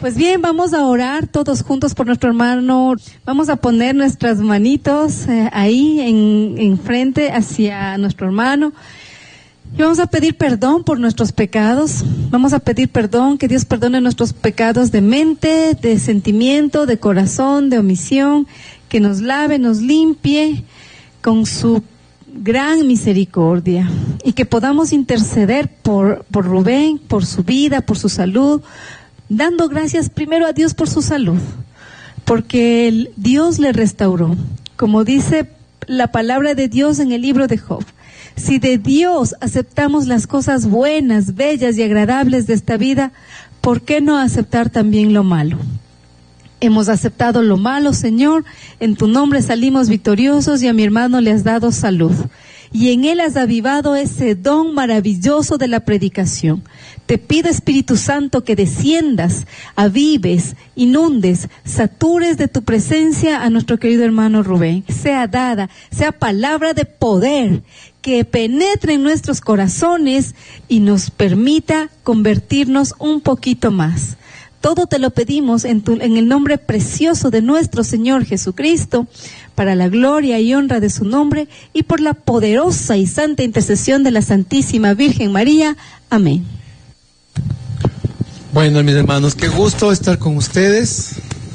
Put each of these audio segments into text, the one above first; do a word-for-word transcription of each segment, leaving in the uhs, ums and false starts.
Pues bien, vamos a orar todos juntos por nuestro hermano. Vamos a poner nuestras manitos eh, ahí en, en frente hacia nuestro hermano. Y vamos a pedir perdón por nuestros pecados. Vamos a pedir perdón, que Dios perdone nuestros pecados de mente, de sentimiento, de corazón, de omisión, que nos lave, nos limpie con su gran misericordia, y que podamos interceder por, por Rubén, por su vida, por su salud, dando gracias primero a Dios por su salud, porque el Dios le restauró. Como dice la palabra de Dios en el libro de Job, si de Dios aceptamos las cosas buenas, bellas y agradables de esta vida, ¿por qué no aceptar también lo malo? Hemos aceptado lo malo, Señor, en tu nombre salimos victoriosos, y a mi hermano le has dado salud. Y en él has avivado ese don maravilloso de la predicación. Te pido, Espíritu Santo, que desciendas, avives, inundes, satures de tu presencia a nuestro querido hermano Rubén. Sea dada, sea palabra de poder, que penetre en nuestros corazones y nos permita convertirnos un poquito más. Todo te lo pedimos en, tu, en el nombre precioso de nuestro Señor Jesucristo, para la gloria y honra de su nombre, y por la poderosa y santa intercesión de la Santísima Virgen María. Amén. Bueno, mis hermanos, qué gusto estar con ustedes.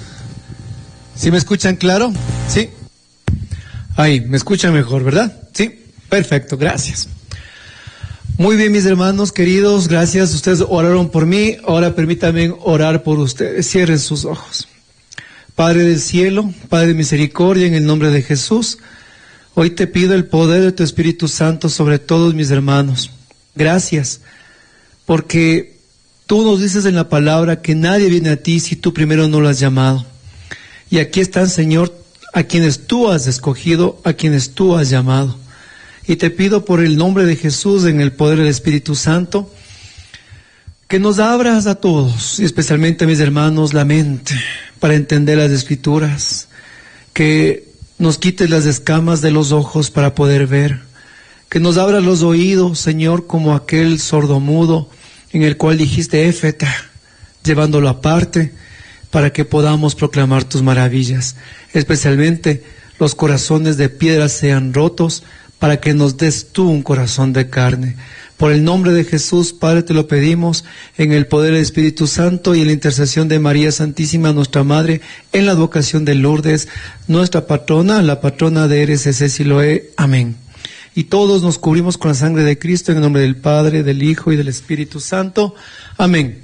¿Sí me escuchan claro? Sí. Ahí, me escuchan mejor, ¿verdad? Sí, perfecto, gracias. Muy bien, mis hermanos queridos, gracias. Ustedes oraron por mí, ahora permítanme orar por ustedes. Cierren sus ojos. Padre del cielo, Padre de misericordia, en el nombre de Jesús, hoy te pido el poder de tu Espíritu Santo sobre todos mis hermanos. Gracias, porque tú nos dices en la palabra que nadie viene a ti si tú primero no lo has llamado. Y aquí están, Señor, a quienes tú has escogido, a quienes tú has llamado. Y te pido por el nombre de Jesús, en el poder del Espíritu Santo, que nos abras a todos, y especialmente a mis hermanos, la mente, para entender las Escrituras, que nos quites las escamas de los ojos para poder ver, que nos abras los oídos, Señor, como aquel sordomudo, en el cual dijiste éfeta, llevándolo aparte, para que podamos proclamar tus maravillas. Especialmente los corazones de piedra sean rotos, para que nos des tú un corazón de carne. Por el nombre de Jesús, Padre, te lo pedimos, en el poder del Espíritu Santo y en la intercesión de María Santísima, nuestra Madre, en la advocación de Lourdes, nuestra patrona, la patrona de R C C Siloé. Amén. Y todos nos cubrimos con la sangre de Cristo, en el nombre del Padre, del Hijo y del Espíritu Santo. Amén.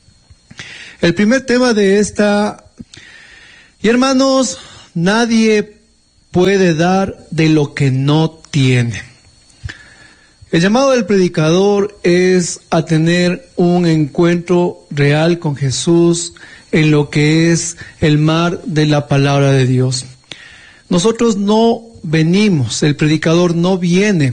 El primer tema de esta... Y hermanos, nadie puede dar de lo que no tiene. El llamado del predicador es a tener un encuentro real con Jesús en lo que es el mar de la palabra de Dios. Nosotros no venimos, el predicador no viene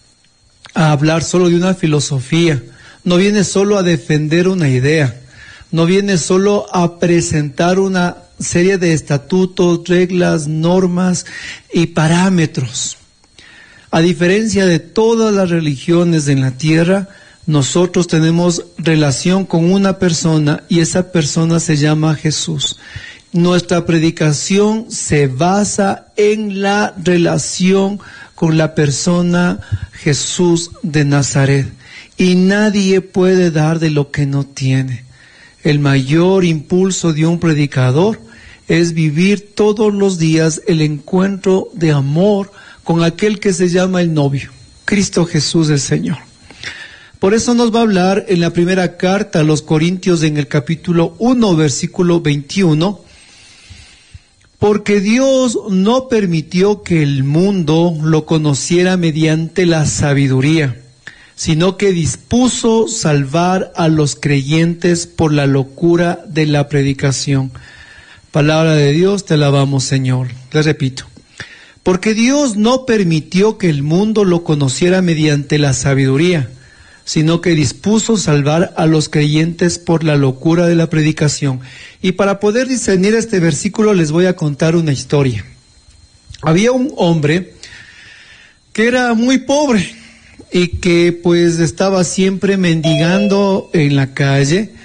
a hablar solo de una filosofía, no viene solo a defender una idea, no viene solo a presentar una serie de estatutos, reglas, normas y parámetros. A diferencia de todas las religiones en la tierra, nosotros tenemos relación con una persona, y esa persona se llama Jesús. Nuestra predicación se basa en la relación con la persona Jesús de Nazaret, y nadie puede dar de lo que no tiene. El mayor impulso de un predicador es vivir todos los días el encuentro de amor con aquel que se llama el novio, Cristo Jesús el Señor. Por eso nos va a hablar en la primera carta a los Corintios, en el capítulo uno, versículo veintiuno, porque Dios no permitió que el mundo lo conociera mediante la sabiduría, sino que dispuso salvar a los creyentes por la locura de la predicación. Palabra de Dios, te alabamos, Señor. Les repito. Porque Dios no permitió que el mundo lo conociera mediante la sabiduría, sino que dispuso salvar a los creyentes por la locura de la predicación. Y para poder discernir este versículo les voy a contar una historia. Había un hombre que era muy pobre y que pues estaba siempre mendigando en la calle,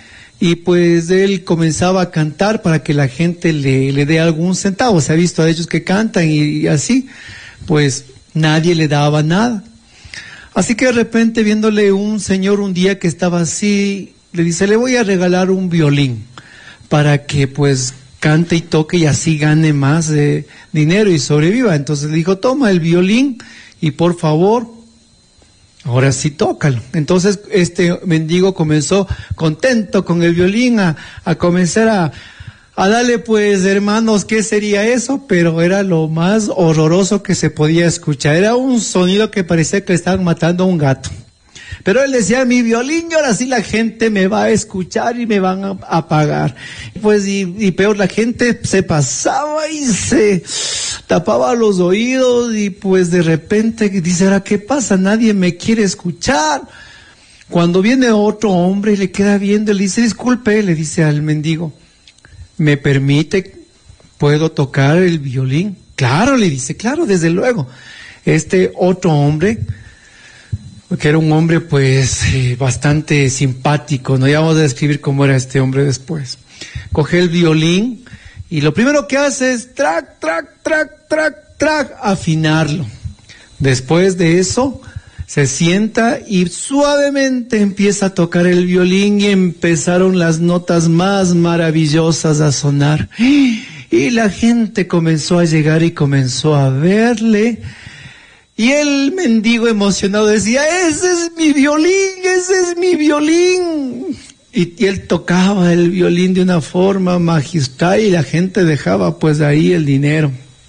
y pues él comenzaba a cantar para que la gente le, le dé algún centavo. Se ha visto a ellos que cantan y, y así, pues nadie le daba nada. Así que de repente, viéndole un señor un día que estaba así, le dice, le voy a regalar un violín para que pues cante y toque y así gane más eh, dinero y sobreviva. Entonces le dijo, toma el violín y por favor, ahora sí tócalo. Entonces este mendigo comenzó contento con el violín a, a comenzar a, a darle, pues hermanos, ¿qué sería eso? Pero era lo más horroroso que se podía escuchar. Era un sonido que parecía que le estaban matando a un gato. Pero él decía, mi violín, y ahora sí la gente me va a escuchar y me van a, a pagar. Pues y, y peor, la gente se pasaba y se tapaba los oídos y pues de repente dice, ahora qué pasa, nadie me quiere escuchar. Cuando viene otro hombre y le queda viendo, le dice, disculpe, le dice al mendigo, ¿me permite, puedo tocar el violín? Claro, le dice, claro, desde luego. Este otro hombre, que era un hombre pues eh, bastante simpático, no, ya vamos a describir cómo era este hombre después. Coge el violín y lo primero que hace es trac, trac, trac, trac, trac, afinarlo. Después de eso se sienta y suavemente empieza a tocar el violín y empezaron las notas más maravillosas a sonar. Y la gente comenzó a llegar y comenzó a verle. Y el mendigo emocionado decía, ese es mi violín, ese es mi violín. Y, y él tocaba el violín de una forma magistral y la gente dejaba pues ahí el dinero.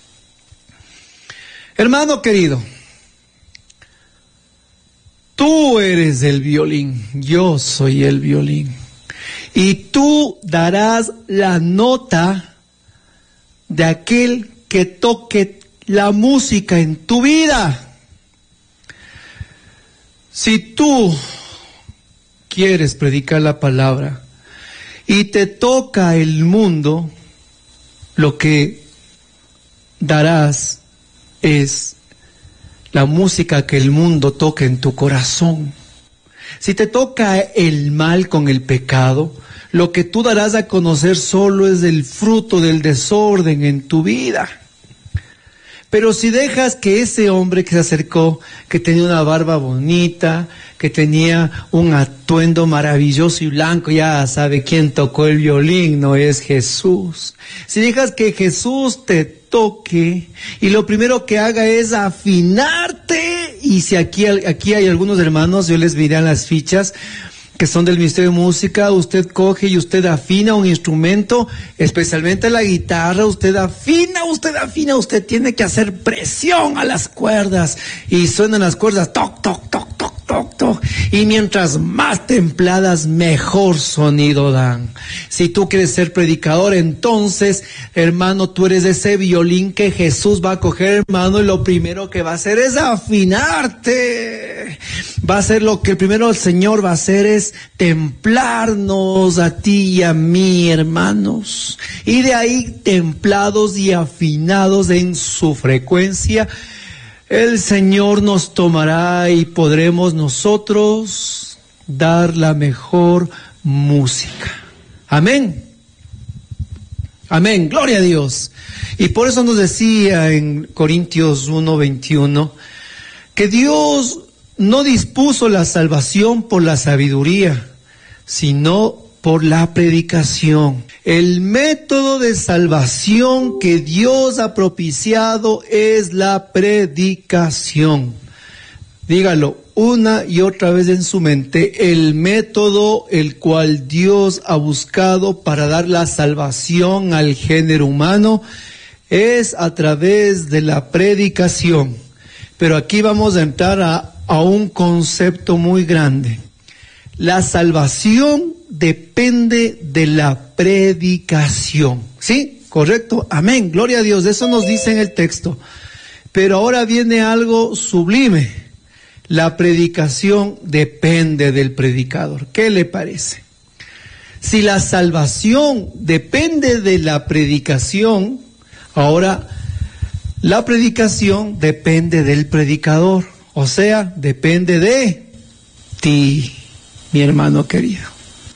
Hermano querido, tú eres el violín, yo soy el violín. Y tú darás la nota de aquel que toque la música en tu vida. Si tú quieres predicar la palabra y te toca el mundo, lo que darás es la música que el mundo toca en tu corazón. Si te toca el mal con el pecado, lo que tú darás a conocer solo es el fruto del desorden en tu vida. Pero si dejas que ese hombre que se acercó, que tenía una barba bonita, que tenía un atuendo maravilloso y blanco, ya sabe quién tocó el violín, no es Jesús. Si dejas que Jesús te toque y lo primero que haga es afinarte, y si aquí, aquí hay algunos hermanos, yo les diré en las fichas, que son del Ministerio de Música, usted coge y usted afina un instrumento, especialmente la guitarra, usted afina, usted afina, usted tiene que hacer presión a las cuerdas, y suenan las cuerdas, toc, toc, toc, toc, toc, toc, y mientras más templadas, mejor sonido dan. Si tú quieres ser predicador, entonces, hermano, tú eres ese violín que Jesús va a coger, hermano, y lo primero que va a hacer es afinarte. Va a ser lo que primero el Señor va a hacer es templarnos a ti y a mí, hermanos. Y de ahí, templados y afinados en su frecuencia, el Señor nos tomará y podremos nosotros dar la mejor música. Amén. Amén. Gloria a Dios. Y por eso nos decía en Corintios uno veintiuno que Dios no dispuso la salvación por la sabiduría, sino por la predicación. El método de salvación que Dios ha propiciado es la predicación. Dígalo una y otra vez en su mente, el método el cual Dios ha buscado para dar la salvación al género humano es a través de la predicación. Pero aquí vamos a entrar a a un concepto muy grande. La salvación depende de la predicación. ¿Sí? ¿Correcto? Amén. Gloria a Dios. Eso nos dice en el texto. Pero ahora viene algo sublime. La predicación depende del predicador. ¿Qué le parece? Si la salvación depende de la predicación, ahora la predicación depende del predicador. O sea, depende de ti, mi hermano querido.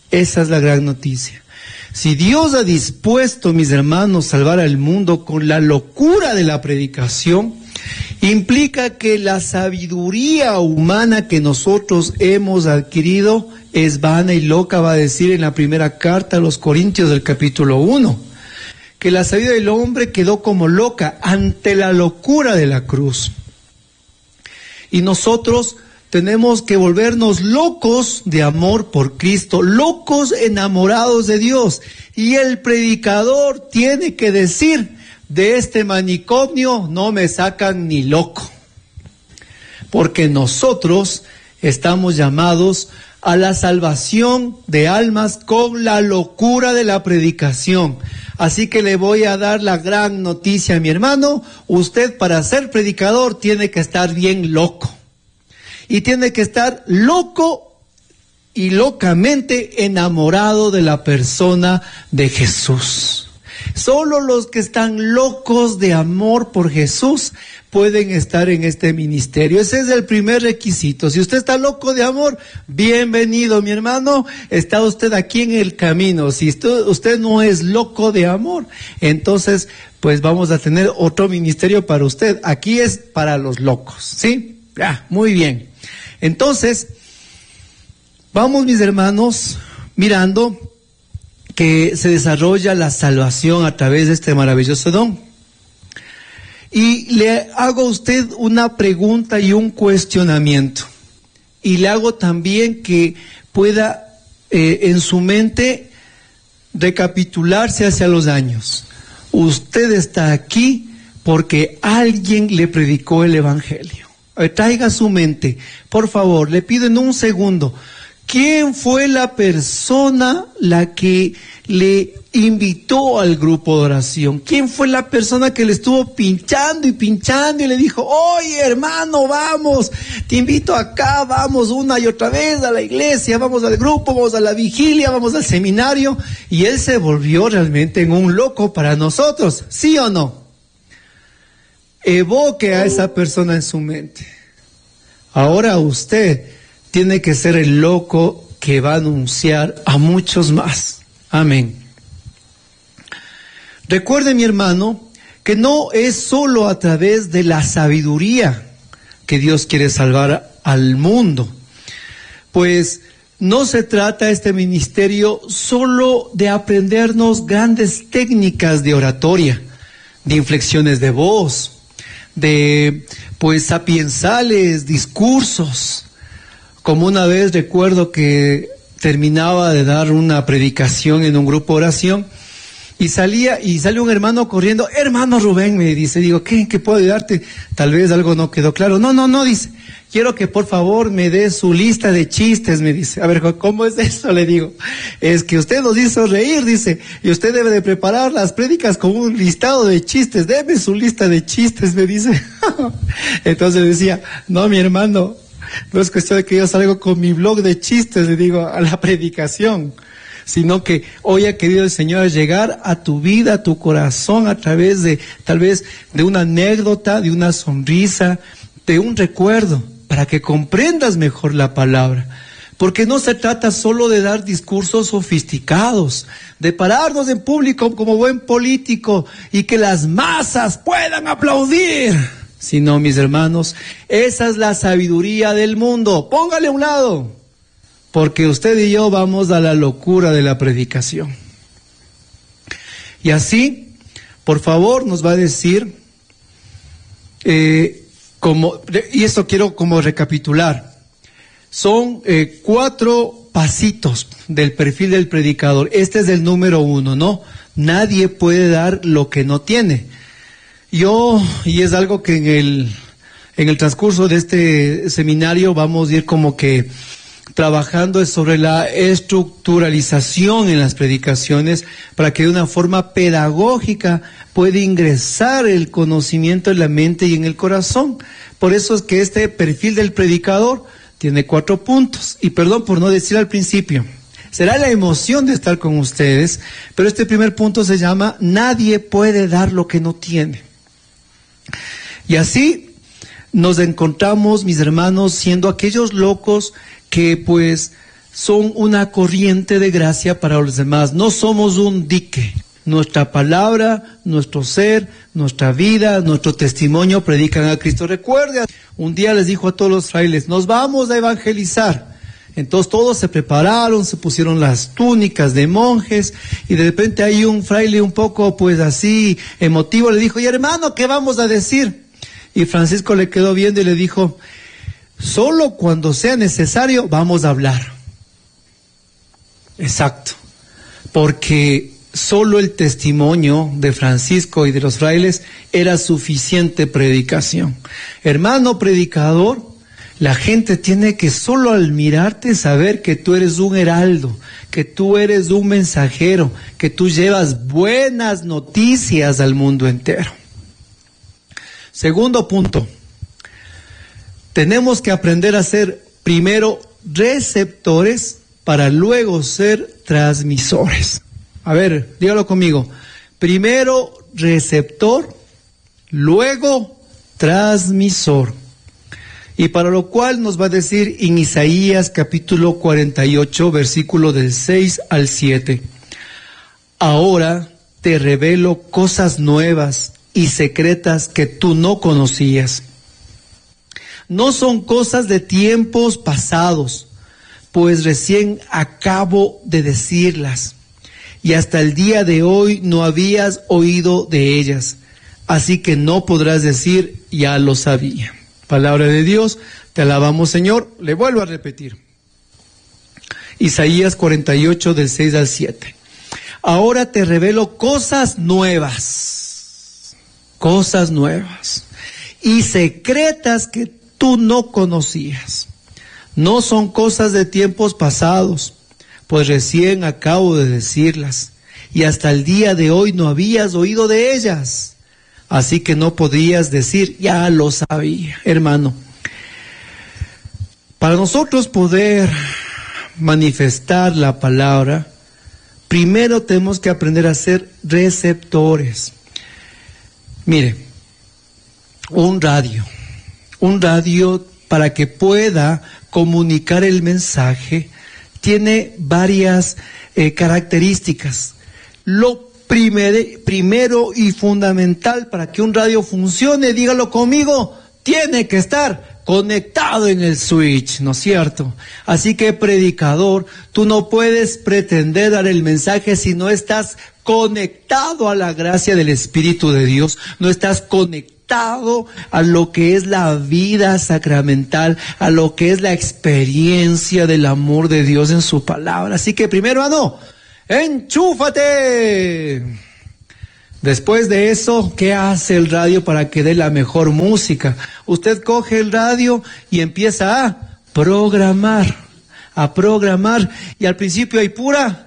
Esa es la gran noticia. Si Dios ha dispuesto, mis hermanos, salvar al mundo con la locura de la predicación, implica que la sabiduría humana que nosotros hemos adquirido es vana y loca, va a decir en la primera carta a los Corintios del capítulo uno, que la sabiduría del hombre quedó como loca ante la locura de la cruz. Y nosotros tenemos que volvernos locos de amor por Cristo, locos enamorados de Dios. Y el predicador tiene que decir, de este manicomio no me sacan ni loco. Porque nosotros estamos llamados a la salvación de almas con la locura de la predicación. Así que le voy a dar la gran noticia a mi hermano. Usted, para ser predicador, tiene que estar bien loco. Y tiene que estar loco y locamente enamorado de la persona de Jesús. Solo los que están locos de amor por Jesús pueden estar en este ministerio. Ese es el primer requisito. Si usted está loco de amor, bienvenido, mi hermano. Está usted aquí en el camino. Si usted, usted no es loco de amor, entonces pues vamos a tener otro ministerio para usted. Aquí es para los locos, ¿sí? Ah, muy bien. Entonces, vamos, mis hermanos, mirando que se desarrolla la salvación a través de este maravilloso don. Y le hago a usted una pregunta y un cuestionamiento. Y le hago también que pueda eh, en su mente recapitularse hacia los años. Usted está aquí porque alguien le predicó el Evangelio. Traiga a su mente, por favor, le pido en un segundo, ¿quién fue la persona la que le invitó al grupo de oración? ¿Quién fue la persona que le estuvo pinchando y pinchando y le dijo, oye hermano, vamos, te invito acá, vamos una y otra vez a la iglesia, vamos al grupo, vamos a la vigilia, vamos al seminario? Y él se volvió realmente en un loco para nosotros, ¿sí o no? Evoque a esa persona en su mente. Ahora usted tiene que ser el loco que va a anunciar a muchos más. Amén. Recuerde, mi hermano, que no es solo a través de la sabiduría que Dios quiere salvar al mundo. Pues no se trata este ministerio solo de aprendernos grandes técnicas de oratoria, de inflexiones de voz, de pues sapiensales discursos. Como una vez recuerdo que terminaba de dar una predicación en un grupo de oración y salía y salió un hermano corriendo, hermano Rubén, me dice, digo, ¿qué? ¿Qué puedo ayudarte? Tal vez algo no quedó claro. No, no, no, dice, quiero que por favor me dé su lista de chistes, me dice. A ver, ¿cómo es eso? Le digo, es que usted nos hizo reír, dice, y usted debe de preparar las prédicas con un listado de chistes, deme su lista de chistes, me dice. Entonces decía, no, mi hermano, no es cuestión de que yo salgo con mi blog de chistes, le digo, a la predicación, sino que hoy ha querido el Señor llegar a tu vida, a tu corazón, a través de, tal vez, de una anécdota, de una sonrisa, de un recuerdo, para que comprendas mejor la palabra. Porque no se trata solo de dar discursos sofisticados, de pararnos en público como buen político y que las masas puedan aplaudir. Sino, mis hermanos, esa es la sabiduría del mundo. Póngale a un lado. Porque usted y yo vamos a la locura de la predicación. Y así, por favor, nos va a decir, eh, como, y esto quiero como recapitular, son eh, cuatro pasitos del perfil del predicador. Este es el número uno, ¿no? Nadie puede dar lo que no tiene. Yo, y es algo que en el, en el transcurso de este seminario vamos a ir como que trabajando sobre la estructuralización en las predicaciones para que de una forma pedagógica pueda ingresar el conocimiento en la mente y en el corazón. Por eso es que este perfil del predicador tiene cuatro puntos. Y perdón por no decir al principio, será la emoción de estar con ustedes, pero este primer punto se llama nadie puede dar lo que no tiene. Y así nos encontramos, mis hermanos, siendo aquellos locos que pues son una corriente de gracia para los demás. No somos un dique. Nuestra palabra, nuestro ser, nuestra vida, nuestro testimonio predican a Cristo. Recuerda, un día les dijo a todos los frailes, nos vamos a evangelizar. Entonces todos se prepararon, se pusieron las túnicas de monjes, y de repente hay un fraile un poco pues así emotivo, le dijo, y hermano, ¿qué vamos a decir? Y Francisco le quedó viendo y le dijo, solo cuando sea necesario vamos a hablar. Exacto, porque solo el testimonio de Francisco y de los frailes era suficiente predicación. Hermano predicador, la gente tiene que solo al mirarte saber que tú eres un heraldo, que tú eres un mensajero, que tú llevas buenas noticias al mundo entero. Segundo punto, tenemos que aprender a ser primero receptores para luego ser transmisores. A ver, dígalo conmigo. Primero receptor, luego transmisor. Y para lo cual nos va a decir en Isaías capítulo cuarenta y ocho, versículo del seis al siete. Ahora te revelo cosas nuevas y secretas que tú no conocías. No son cosas de tiempos pasados, pues recién acabo de decirlas. Y hasta el día de hoy no habías oído de ellas, así que no podrás decir, ya lo sabía. Palabra de Dios, te alabamos Señor. Le vuelvo a repetir. Isaías cuarenta y ocho del seis al siete. Ahora te revelo cosas nuevas, cosas nuevas y secretas que tú no conocías. No son cosas de tiempos pasados, pues recién acabo de decirlas, y hasta el día de hoy no habías oído de ellas, así que no podías decir, ya lo sabía. Hermano, para nosotros poder manifestar la palabra, primero tenemos que aprender a ser receptores. Mire, un radio, un radio para que pueda comunicar el mensaje, tiene varias eh, características. Lo primer, primero y fundamental para que un radio funcione, dígalo conmigo, tiene que estar conectado en el switch, ¿no es cierto? Así que, predicador, tú no puedes pretender dar el mensaje si no estás conectado a la gracia del Espíritu de Dios, no estás conectado a lo que es la vida sacramental, a lo que es la experiencia del amor de Dios en su palabra. Así que primero, hermano, enchúfate. Después de eso, ¿qué hace el radio para que dé la mejor música? Usted coge el radio y empieza a programar, a programar, y al principio hay pura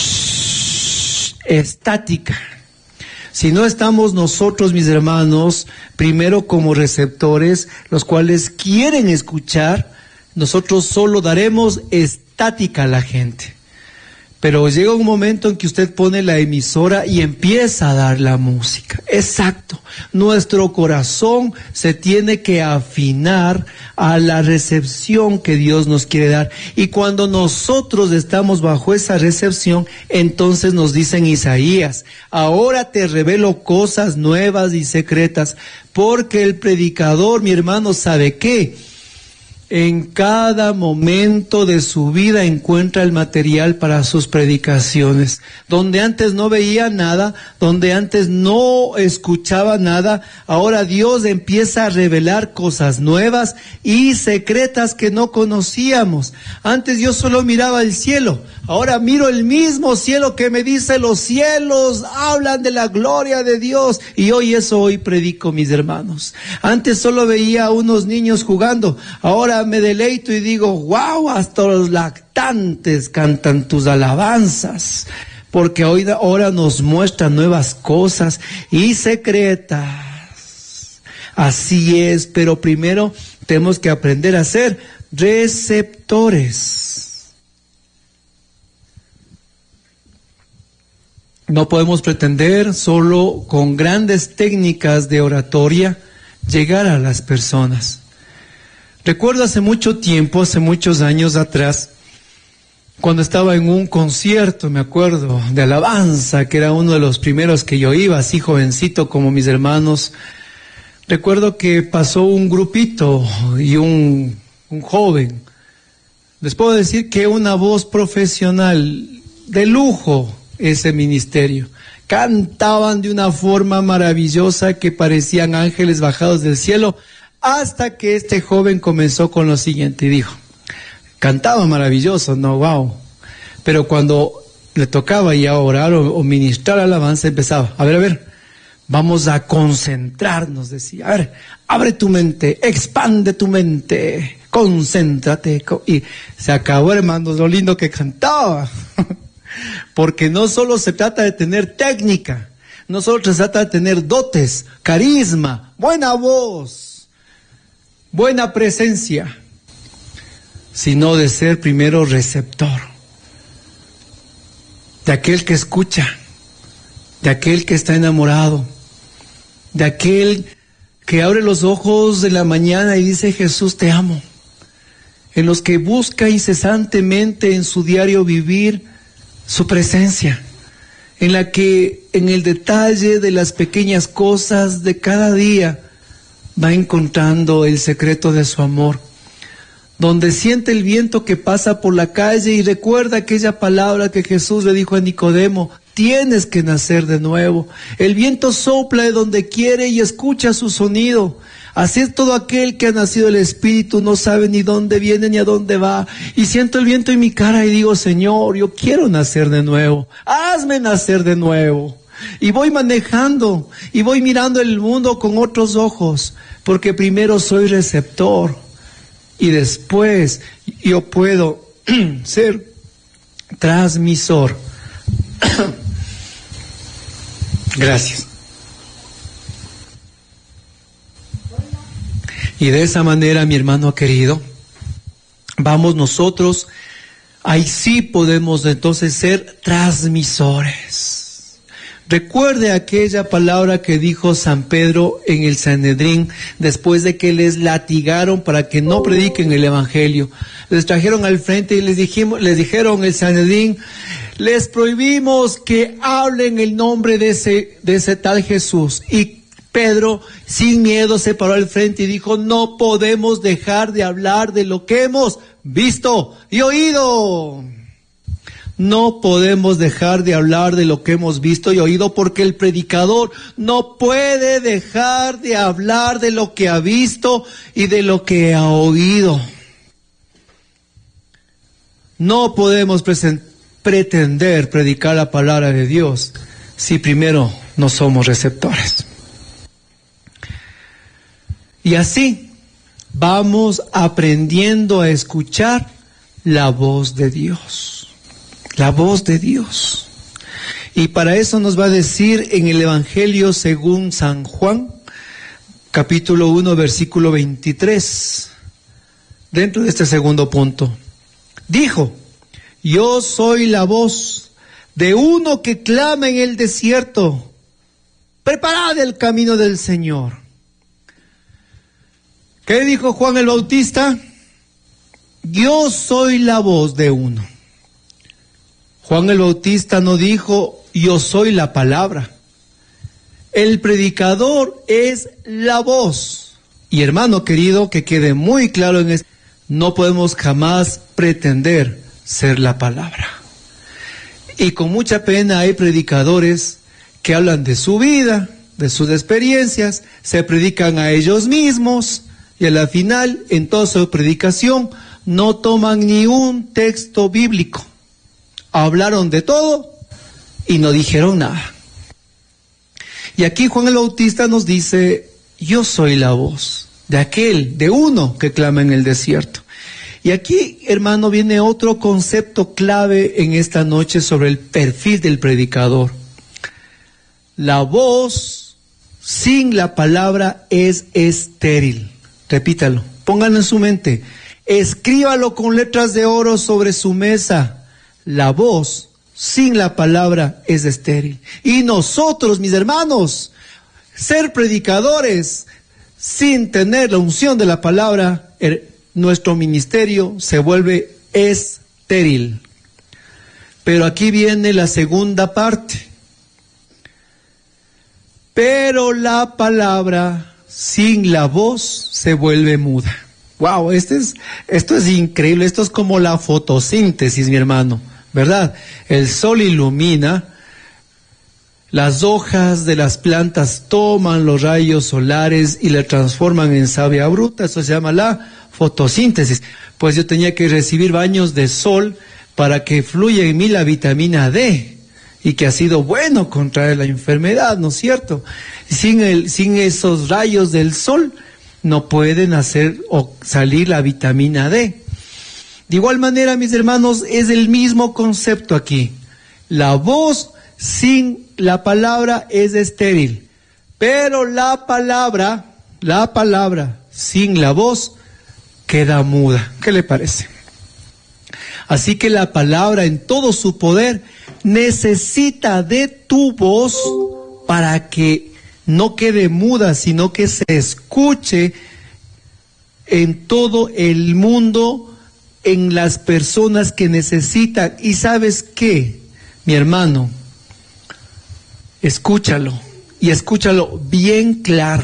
shh, estática. Si no estamos nosotros, mis hermanos, primero como receptores, los cuales quieren escuchar, nosotros solo daremos estática a la gente. Pero llega un momento en que usted pone la emisora y empieza a dar la música. Exacto. Nuestro corazón se tiene que afinar a la recepción que Dios nos quiere dar. Y cuando nosotros estamos bajo esa recepción, entonces nos dicen Isaías, ahora te revelo cosas nuevas y secretas, porque el predicador, mi hermano, ¿sabe qué? En cada momento de su vida encuentra el material para sus predicaciones. Donde antes no veía nada, donde antes no escuchaba nada, ahora Dios empieza a revelar cosas nuevas y secretas que no conocíamos. Antes yo solo miraba el cielo, ahora miro el mismo cielo que me dice los cielos hablan de la gloria de Dios. Y hoy eso hoy predico, mis hermanos. Antes solo veía a unos niños jugando, ahora me deleito y digo, wow, hasta los lactantes cantan tus alabanzas, porque hoy ahora nos muestran nuevas cosas y secretas. Así es, pero primero tenemos que aprender a ser receptores. No podemos pretender solo con grandes técnicas de oratoria llegar a las personas. Recuerdo hace mucho tiempo, hace muchos años atrás, cuando estaba en un concierto, me acuerdo, de alabanza, que era uno de los primeros que yo iba, así jovencito como mis hermanos. Recuerdo que pasó un grupito y un, un joven. Les puedo decir que una voz profesional de lujo ese ministerio. Cantaban de una forma maravillosa que parecían ángeles bajados del cielo, hasta que este joven comenzó con lo siguiente y dijo, cantaba maravilloso, no, wow, pero cuando le tocaba ya orar o, o ministrar alabanza empezaba, a ver, a ver, vamos a concentrarnos, decía, a ver, abre tu mente, expande tu mente, concéntrate, y se acabó, hermanos, lo lindo que cantaba. Porque no solo se trata de tener técnica, no solo se trata de tener dotes, carisma, buena voz, buena presencia, sino de ser primero receptor, de aquel que escucha, de aquel que está enamorado, de aquel que abre los ojos de la mañana y dice, Jesús, te amo, en los que busca incesantemente en su diario vivir su presencia, en la que en el detalle de las pequeñas cosas de cada día va encontrando el secreto de su amor, donde siente el viento que pasa por la calle y recuerda aquella palabra que Jesús le dijo a Nicodemo, tienes que nacer de nuevo. El viento sopla de donde quiere y escucha su sonido. Así es todo aquel que ha nacido del Espíritu, no sabe ni dónde viene ni a dónde va. Y siento el viento en mi cara y digo, Señor, yo quiero nacer de nuevo. Hazme nacer de nuevo. Y voy manejando y voy mirando el mundo con otros ojos, porque primero soy receptor y después yo puedo ser transmisor. Gracias. Y de esa manera, mi hermano querido, vamos nosotros, ahí sí podemos entonces ser transmisores. Recuerde aquella palabra que dijo San Pedro en el Sanedrín, después de que les latigaron para que no prediquen el Evangelio. Les trajeron al frente y les dijimos, les dijeron el Sanedrín, les prohibimos que hablen el nombre de ese, de ese tal Jesús. Y Pedro, sin miedo, se paró al frente y dijo, no podemos dejar de hablar de lo que hemos visto y oído. No podemos dejar de hablar de lo que hemos visto y oído, porque el predicador no puede dejar de hablar de lo que ha visto y de lo que ha oído. No podemos present- pretender predicar la palabra de Dios si primero no somos receptores. Y así vamos aprendiendo a escuchar la voz de Dios, la voz de Dios. Y para eso nos va a decir en el Evangelio según San Juan, capítulo uno, versículo veintitrés, dentro de este segundo punto. Dijo, yo soy la voz de uno que clama en el desierto, preparad el camino del Señor. ¿Qué dijo Juan el Bautista? Yo soy la voz de uno. Juan el Bautista no dijo, yo soy la palabra. El predicador es la voz. Y hermano querido, que quede muy claro en esto, no podemos jamás pretender ser la palabra. Y con mucha pena hay predicadores que hablan de su vida, de sus experiencias, se predican a ellos mismos, y a la final, en toda su predicación, no toman ni un texto bíblico. Hablaron de todo y no dijeron nada. Y aquí Juan el Bautista nos dice, yo soy la voz de aquel, de uno que clama en el desierto. Y aquí, hermano, viene otro concepto clave en esta noche sobre el perfil del predicador. La voz sin la palabra es estéril. Repítalo, pónganlo en su mente, escríbalo con letras de oro sobre su mesa. La voz sin la palabra es estéril. Y nosotros, mis hermanos, ser predicadores sin tener la unción de la palabra, er, nuestro ministerio se vuelve estéril. Pero aquí viene la segunda parte. Pero la palabra sin la voz se vuelve muda. Wow, este es, esto es increíble, esto es como la fotosíntesis, mi hermano, ¿verdad? El sol ilumina, las hojas de las plantas toman los rayos solares y le transforman en savia bruta, eso se llama la fotosíntesis. Pues yo tenía que recibir baños de sol para que fluya en mí la vitamina D, y que ha sido bueno contra la enfermedad, ¿no es cierto? Sin el, sin esos rayos del sol no pueden hacer o salir la vitamina D. De igual manera, mis hermanos, es el mismo concepto aquí. La voz sin la palabra es estéril, pero la palabra, la palabra sin la voz queda muda. ¿Qué le parece? Así que la palabra en todo su poder necesita de tu voz para que no quede muda, sino que se escuche en todo el mundo, en las personas que necesitan. ¿Y sabes qué, mi hermano? Escúchalo, y escúchalo bien claro.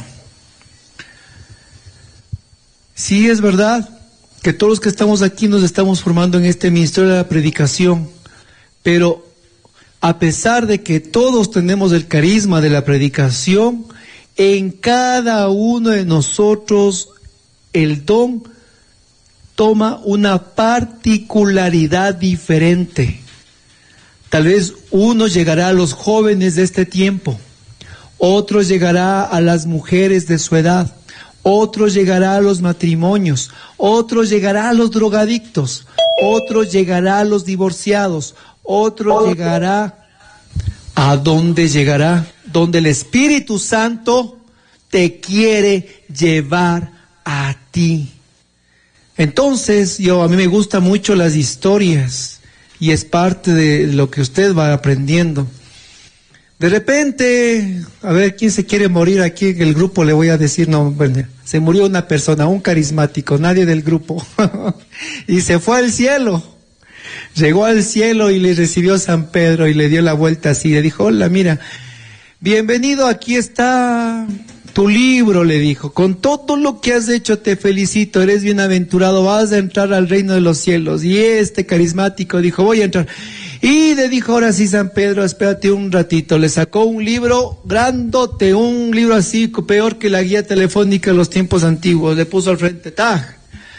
Sí, es verdad que todos los que estamos aquí nos estamos formando en este ministerio de la predicación, pero a pesar de que todos tenemos el carisma de la predicación, en cada uno de nosotros el don toma una particularidad diferente. Tal vez uno llegará a los jóvenes de este tiempo, otro llegará a las mujeres de su edad, otro llegará a los matrimonios, otro llegará a los drogadictos, otro llegará a los divorciados, otro llegará a donde llegará, donde el Espíritu Santo te quiere llevar a ti. Entonces, yo a mí me gustan mucho las historias y es parte de lo que usted va aprendiendo. De repente, a ver, ¿quién se quiere morir aquí en el grupo? Le voy a decir, no, bueno, se murió una persona, un carismático, nadie del grupo, y se fue al cielo. Llegó al cielo y le recibió San Pedro y le dio la vuelta así, le dijo, hola, mira, bienvenido, aquí está tu libro, le dijo, con todo lo que has hecho te felicito, eres bienaventurado, vas a entrar al reino de los cielos. Y este carismático dijo, voy a entrar. Y le dijo, ahora sí, San Pedro, espérate un ratito. Le sacó un libro grandote, un libro así, peor que la guía telefónica de los tiempos antiguos. Le puso al frente, ¡tag!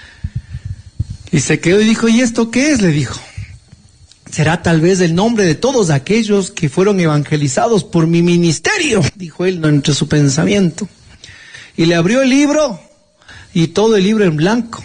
Y se quedó y dijo, ¿y esto qué es? Le dijo. Será tal vez el nombre de todos aquellos que fueron evangelizados por mi ministerio, dijo él entre su pensamiento. Y le abrió el libro, y todo el libro en blanco.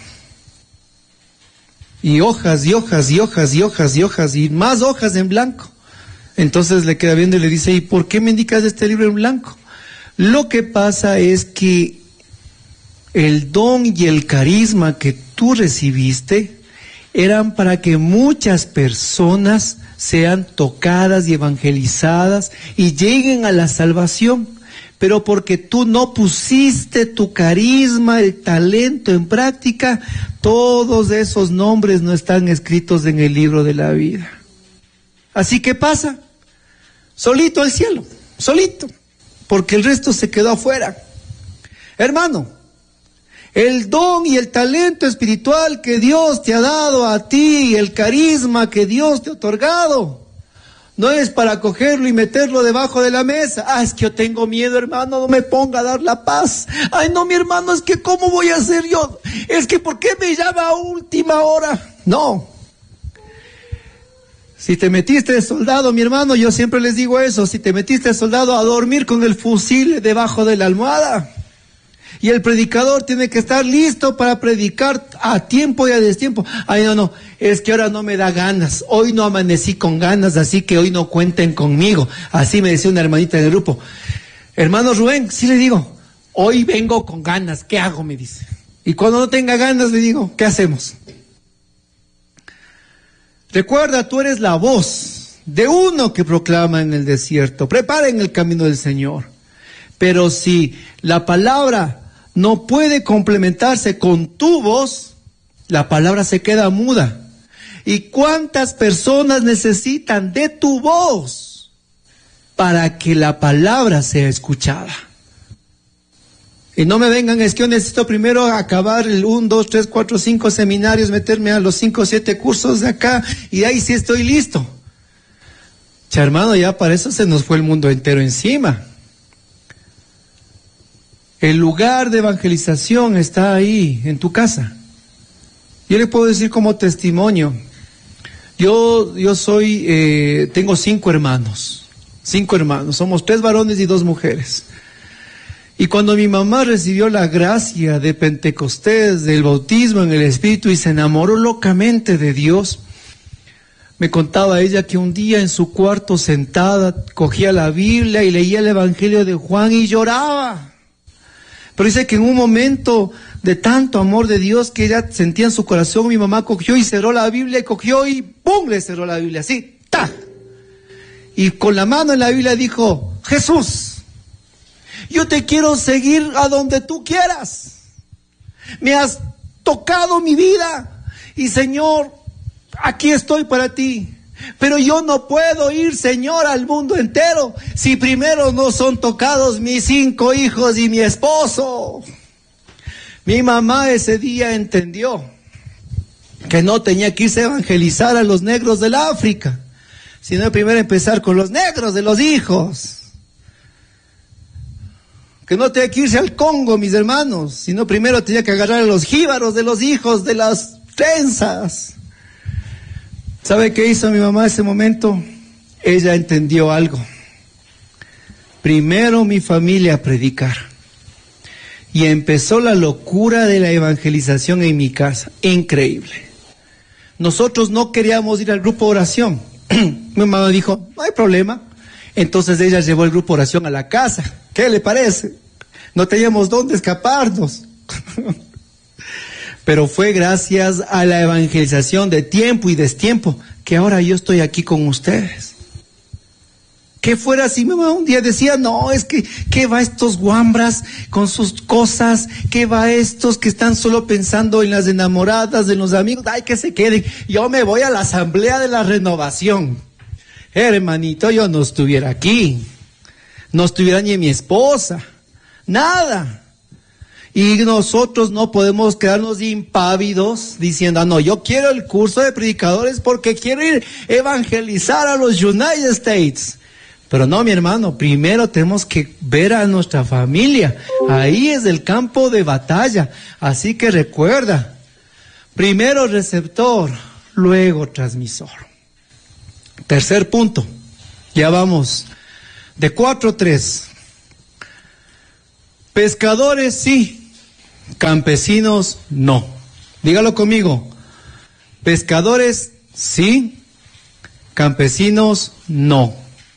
Y hojas, y hojas, y hojas, y hojas, y hojas, y más hojas en blanco. Entonces le queda viendo y le dice, ¿y por qué me indicas este libro en blanco? Lo que pasa es que el don y el carisma que tú recibiste eran para que muchas personas sean tocadas y evangelizadas y lleguen a la salvación, pero porque tú no pusiste tu carisma, el talento en práctica, todos esos nombres no están escritos en el libro de la vida. Así que pasa, solito al cielo, solito, porque el resto se quedó afuera. Hermano, el don y el talento espiritual que Dios te ha dado a ti, el carisma que Dios te ha otorgado, no es para cogerlo y meterlo debajo de la mesa. Ah, es que yo tengo miedo, hermano, no me ponga a dar la paz. Ay, no, mi hermano, es que ¿cómo voy a hacer yo? Es que ¿por qué me llama a última hora? No. Si te metiste de soldado, mi hermano, yo siempre les digo eso, si te metiste de soldado, a dormir con el fusil debajo de la almohada. Y el predicador tiene que estar listo para predicar a tiempo y a destiempo. Ay, no, no, es que ahora no me da ganas. Hoy no amanecí con ganas, así que hoy no cuenten conmigo. Así me decía una hermanita en el grupo. Hermano Rubén, sí le digo, hoy vengo con ganas, ¿qué hago? Me dice. Y cuando no tenga ganas, le digo, ¿qué hacemos? Recuerda, tú eres la voz de uno que proclama en el desierto. Preparen el camino del Señor. Pero si la palabra no puede complementarse con tu voz, la palabra se queda muda. ¿Y cuántas personas necesitan de tu voz para que la palabra sea escuchada? Y no me vengan, es que yo necesito primero acabar el uno, dos, tres, cuatro, cinco seminarios, meterme a los cinco, siete cursos de acá, y de ahí sí estoy listo. Che, hermano, ya para eso se nos fue el mundo entero encima. El lugar de evangelización está ahí, en tu casa. Yo le puedo decir como testimonio, yo, yo soy, eh, tengo cinco hermanos, cinco hermanos, somos tres varones y dos mujeres. Y cuando mi mamá recibió la gracia de Pentecostés, del bautismo en el Espíritu y se enamoró locamente de Dios, me contaba ella que un día en su cuarto sentada cogía la Biblia y leía el Evangelio de Juan y lloraba. Pero dice que en un momento de tanto amor de Dios que ella sentía en su corazón, mi mamá cogió y cerró la Biblia y cogió y ¡pum! Le cerró la Biblia, así, ¡ta! Y con la mano en la Biblia dijo, Jesús, yo te quiero seguir a donde tú quieras. Me has tocado mi vida y Señor, aquí estoy para ti. Pero yo no puedo ir, Señor, al mundo entero si primero no son tocados mis cinco hijos y mi esposo. Mi mamá ese día entendió que no tenía que irse a evangelizar a los negros del África, sino primero empezar con los negros de los hijos. Que no tenía que irse al Congo, mis hermanos, sino primero tenía que agarrar a los jíbaros de los hijos de las trenzas. ¿Sabe qué hizo mi mamá en ese momento? Ella entendió algo. Primero mi familia a predicar. Y empezó la locura de la evangelización en mi casa. Increíble. Nosotros no queríamos ir al grupo de oración. Mi mamá dijo, no hay problema. Entonces ella llevó el grupo de oración a la casa. ¿Qué le parece? No teníamos dónde escaparnos. Pero fue gracias a la evangelización de tiempo y destiempo que ahora yo estoy aquí con ustedes. Que fuera así, mi mamá un día decía, no, es que, ¿qué va estos guambras con sus cosas? ¿Qué va estos que están solo pensando en las enamoradas, en los amigos? Ay, que se queden. Yo me voy a la asamblea de la renovación. Hermanito, yo no estuviera aquí. No estuviera ni mi esposa. Nada. Y nosotros no podemos quedarnos impávidos diciendo, ah, no, yo quiero el curso de predicadores porque quiero ir a evangelizar a los United States. Pero no, mi hermano, primero tenemos que ver a nuestra familia. Ahí es el campo de batalla. Así que recuerda, primero receptor, luego transmisor. Tercer punto, ya vamos de cuatro a tres. Pescadores sí, campesinos no. Dígalo conmigo. Pescadores sí, campesinos no.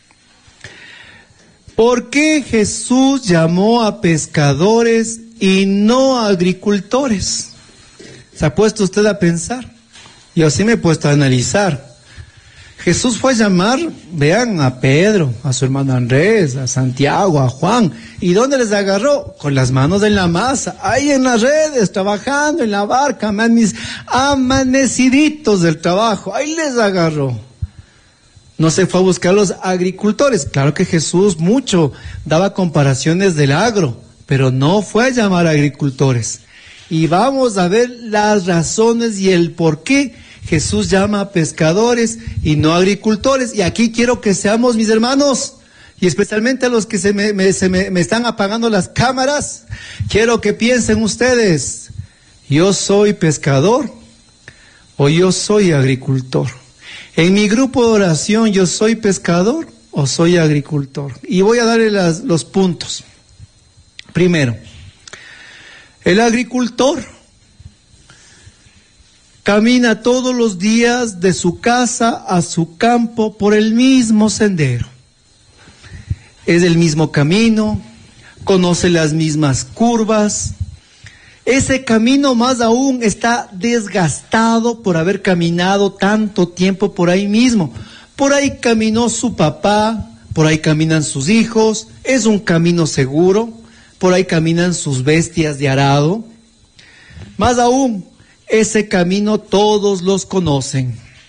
¿Por qué Jesús llamó a pescadores y no a agricultores? ¿Se ha puesto usted a pensar? Yo sí me he puesto a analizar. Jesús fue a llamar, vean, a Pedro, a su hermano Andrés, a Santiago, a Juan. ¿Y dónde les agarró? Con las manos en la masa, ahí en las redes, trabajando en la barca, mis amaneciditos del trabajo, ahí les agarró. No se fue a buscar a los agricultores. Claro que Jesús mucho daba comparaciones del agro, pero no fue a llamar a agricultores. Y vamos a ver las razones y el por qué Jesús llama a pescadores y no a agricultores. Y aquí quiero que seamos, mis hermanos, y especialmente a los que se me, me, se me, me están apagando las cámaras, quiero que piensen ustedes, ¿yo soy pescador o yo soy agricultor? En mi grupo de oración, ¿yo soy pescador o soy agricultor? Y voy a darle las, los puntos. Primero, el agricultor camina todos los días de su casa a su campo por el mismo sendero. Es el mismo camino, conoce las mismas curvas. Ese camino más aún está desgastado por haber caminado tanto tiempo por ahí mismo. Por ahí caminó su papá, por ahí caminan sus hijos, es un camino seguro, por ahí caminan sus bestias de arado. Más aún, ese camino todos los conocen.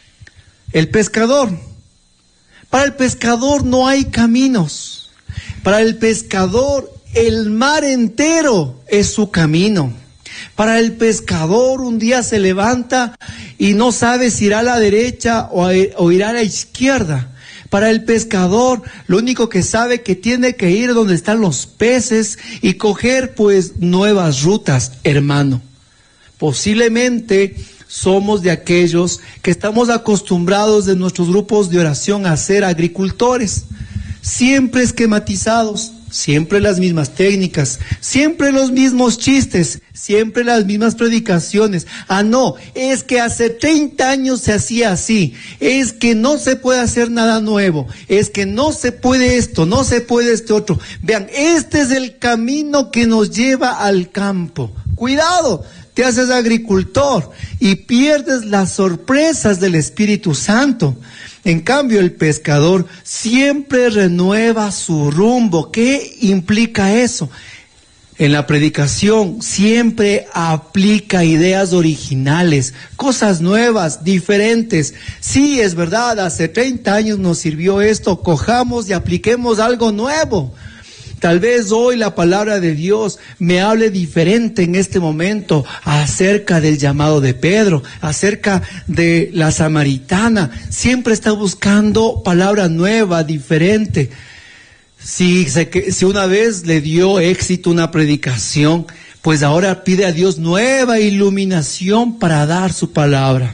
El pescador. Para el pescador no hay caminos. Para el pescador el mar entero es su camino. Para el pescador un día se levanta y no sabe si irá a la derecha o, a, o irá a la izquierda. Para el pescador lo único que sabe es que tiene que ir donde están los peces y coger pues nuevas rutas, hermano. Posiblemente somos de aquellos que estamos acostumbrados de nuestros grupos de oración a ser agricultores, siempre esquematizados, siempre las mismas técnicas, siempre los mismos chistes, siempre las mismas predicaciones. Ah, no, es que hace treinta años se hacía así, es que no se puede hacer nada nuevo, es que no se puede esto, no se puede este otro. Vean, este es el camino que nos lleva al campo. Cuidado, te haces agricultor y pierdes las sorpresas del Espíritu Santo. En cambio, el pescador siempre renueva su rumbo. ¿Qué implica eso? En la predicación siempre aplica ideas originales, cosas nuevas, diferentes. Sí, es verdad, hace treinta años nos sirvió esto, cojamos y apliquemos algo nuevo. Tal vez hoy la palabra de Dios me hable diferente en este momento acerca del llamado de Pedro, acerca de la samaritana. Siempre está buscando palabra nueva, diferente. Si, se, si una vez le dio éxito una predicación, pues ahora pide a Dios nueva iluminación para dar su palabra.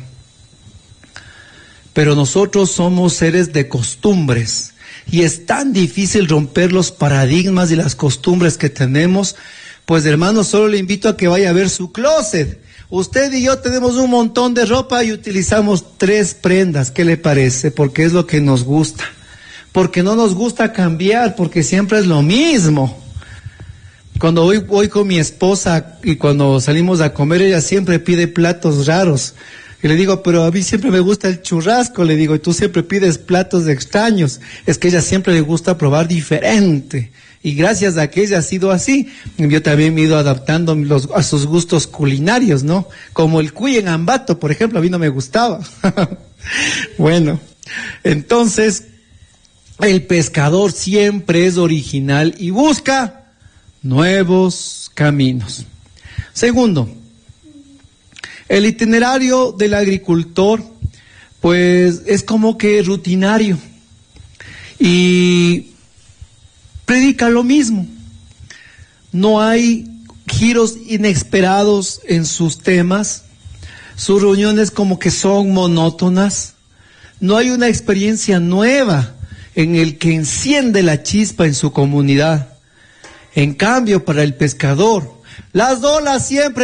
Pero nosotros somos seres de costumbres. Y es tan difícil romper los paradigmas y las costumbres que tenemos, pues hermano, solo le invito a que vaya a ver su closet. Usted y yo tenemos un montón de ropa y utilizamos tres prendas, ¿qué le parece? Porque es lo que nos gusta, porque no nos gusta cambiar, porque siempre es lo mismo. Cuando voy, voy con mi esposa y cuando salimos a comer, ella siempre pide platos raros. Y le digo, pero a mí siempre me gusta el churrasco, le digo, y tú siempre pides platos extraños. Es que a ella siempre le gusta probar diferente. Y gracias a que ella ha sido así, yo también me he ido adaptando los, a sus gustos culinarios, ¿no? Como el cuy en Ambato, por ejemplo, a mí no me gustaba. Bueno, entonces, el pescador siempre es original y busca nuevos caminos. Segundo, el itinerario del agricultor, pues, es como que rutinario y predica lo mismo. No hay giros inesperados en sus temas, sus reuniones como que son monótonas, no hay una experiencia nueva en el que enciende la chispa en su comunidad. En cambio, para el pescador, las olas siempre